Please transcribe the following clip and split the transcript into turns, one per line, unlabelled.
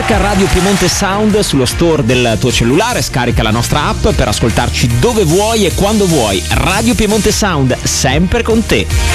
Cerca Radio Piemonte Sound sullo store del tuo cellulare, scarica la nostra app per ascoltarci dove vuoi e quando vuoi. Radio Piemonte Sound, sempre con te.